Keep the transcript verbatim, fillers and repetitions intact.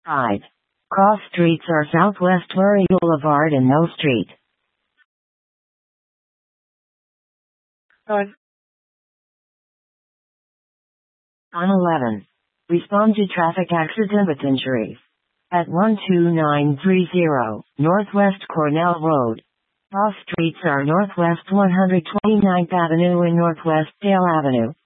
five. Cross streets are Southwest Murray Boulevard and No Street. five. On eleven. Respond to traffic accident with injuries. At one two nine three zero, Northwest Cornell Road. Cross streets are Northwest one hundred twenty-ninth Avenue and Northwest Dale Avenue.